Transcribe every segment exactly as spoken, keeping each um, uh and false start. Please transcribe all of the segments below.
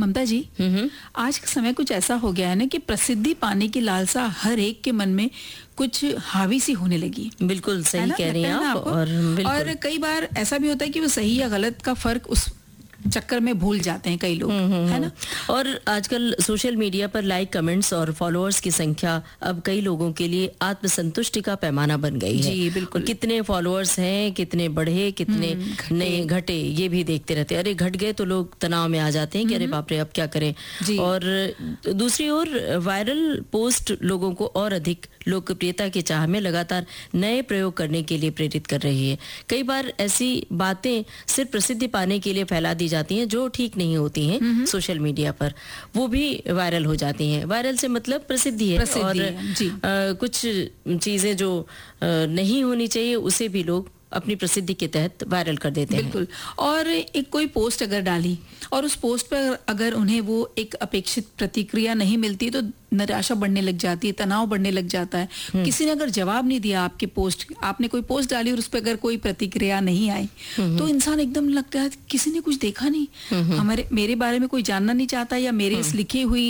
ममता जी, आज का समय कुछ ऐसा हो गया है ना कि प्रसिद्धि पाने की लालसा हर एक के मन में कुछ हावी सी होने लगी। बिल्कुल सही कह रही हैं आप। और और कई बार ऐसा भी होता है कि वो सही या गलत का फर्क उस चक्कर में भूल जाते हैं कई लोग, है ना। और आजकल सोशल मीडिया पर लाइक, कमेंट्स और फॉलोअर्स की संख्या अब कई लोगों के लिए आत्मसंतुष्टि का पैमाना बन गई है। जी बिल्कुल। कितने फॉलोअर्स हैं, कितने बढ़े, कितने नए घटे, ये भी देखते रहते हैं। अरे घट गए तो लोग तनाव में आ जाते हैं कि अरे बाप रे अब क्या करें। और दूसरी ओर वायरल पोस्ट लोगों को और अधिक लोकप्रियता की चाह में लगातार नए प्रयोग करने के लिए प्रेरित कर रही है। कई बार ऐसी बातें सिर्फ प्रसिद्धि पाने के लिए फैला दी जाती हैं जो ठीक नहीं होती हैं सोशल मीडिया पर, वो भी वायरल हो जाती हैं। वायरल से मतलब प्रसिद्धि है। प्रसिद्धि और है, जी। आ, कुछ चीजें जो आ, नहीं होनी चाहिए उसे भी लोग अपनी प्रसिद्धि के तहत वायरल कर देते हैं। बिल्कुल। और एक कोई पोस्ट अगर डाली और उस पोस्ट पर अगर उन्हें वो एक अपेक्षित प्रतिक्रिया नहीं मिलती तो निराशा बढ़ने लग जाती है, तनाव बढ़ने लग जाता है। किसी ने अगर जवाब नहीं दिया आपके पोस्ट, आपने कोई पोस्ट डाली और उस पर अगर कोई प्रतिक्रिया नहीं आई तो इंसान एकदम लगता है किसी ने कुछ देखा नहीं, हमारे मेरे बारे में कोई जानना नहीं चाहता, या मेरे इस लिखी हुई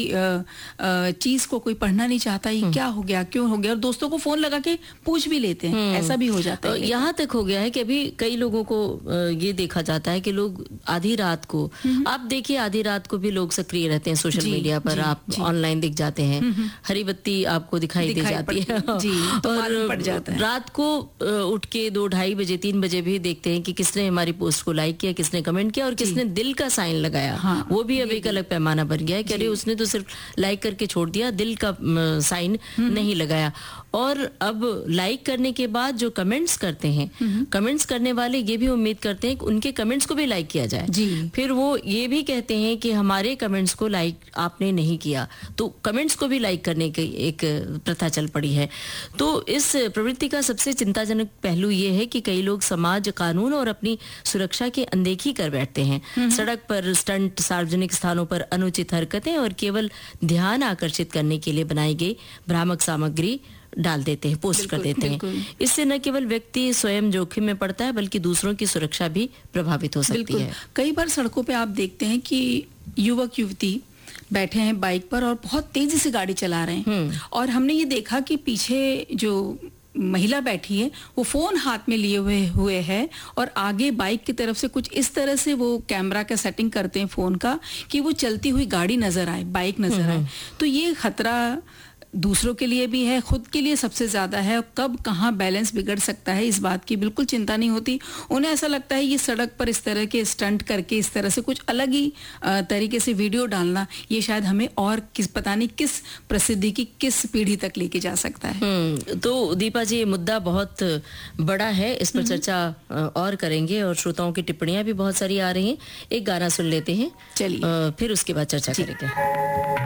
चीज को कोई पढ़ना नहीं चाहता, ये क्या हो गया, क्यों हो गया। और दोस्तों को फोन लगा के पूछ भी लेते हैं, ऐसा भी हो जाता है। यहाँ तक हो गया है कि अभी कई लोगों को ये देखा जाता है कि लोग आधी रात को, आप देखिए आधी रात को भी लोग सक्रिय रहते हैं सोशल मीडिया पर, आप ऑनलाइन दिख जाते हैं, हरी बत्ती आपको दिखाई, दिखाई दे जाती है जी, तो और पड़ जाता है। रात को उठ के दो ढाई बजे तीन बजे भी देखते हैं कि किसने हमारी पोस्ट को लाइक किया, किसने कमेंट किया और किसने दिल का साइन लगाया। हाँ, वो भी अब एक अलग पैमाना बन गया है कि अरे उसने तो सिर्फ लाइक करके छोड़ दिया, दिल का साइन नहीं लगाया। और अब लाइक करने के बाद जो कमेंट्स करते हैं, कमेंट्स करने वाले ये भी उम्मीद करते हैं कि उनके कमेंट्स को भी लाइक किया जाए जी। फिर वो ये भी कहते हैं कि हमारे कमेंट्स को लाइक आपने नहीं किया, तो कमेंट्स को भी लाइक करने की एक प्रथा चल पड़ी है। तो इस प्रवृत्ति का सबसे चिंताजनक पहलू ये है कि कई लोग समाज, कानून और अपनी सुरक्षा की अनदेखी कर बैठते हैं। सड़क पर स्टंट, सार्वजनिक स्थानों पर अनुचित हरकतें और केवल ध्यान आकर्षित करने के लिए बनाई गई भ्रामक सामग्री डाल देते हैं, पोस्ट कर देते हैं। इससे न केवल व्यक्ति स्वयं जोखिम में पड़ता है बल्कि दूसरों की सुरक्षा भी प्रभावित हो सकती है। कई बार सड़कों पे आप देखते हैं कि युवक युवती बैठे हैं बाइक पर और बहुत तेजी से गाड़ी चला रहे हैं, और हमने ये देखा कि पीछे जो महिला बैठी है वो फोन हाथ में लिए हुए हुए है और आगे बाइक की तरफ से कुछ इस तरह से वो कैमरा का सेटिंग करते हैं फोन का कि वो चलती हुई गाड़ी नजर आए, बाइक नजर आए। तो ये खतरा दूसरों के लिए भी है, खुद के लिए सबसे ज्यादा है। कब कहाँ बैलेंस बिगड़ सकता है इस बात की बिल्कुल चिंता नहीं होती। उन्हें ऐसा लगता है ये सड़क पर इस तरह के स्टंट करके इस तरह से कुछ अलग ही तरीके से वीडियो डालना, ये शायद हमें और किस पता नहीं किस प्रसिद्धि की किस पीढ़ी तक लेके जा सकता है। तो दीपा जी, ये मुद्दा बहुत बड़ा है, इस पर चर्चा और करेंगे और श्रोताओं की टिप्पणियां भी बहुत सारी आ रही हैं। एक गाना सुन लेते हैं, चलिए, फिर उसके बाद चर्चा करेंगे।